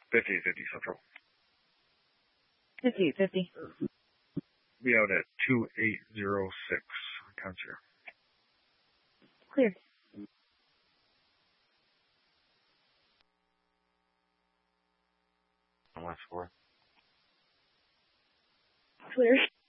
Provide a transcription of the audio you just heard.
50 Central. 50. Be out at 2806 concierge. Clear. Last 4. Clear.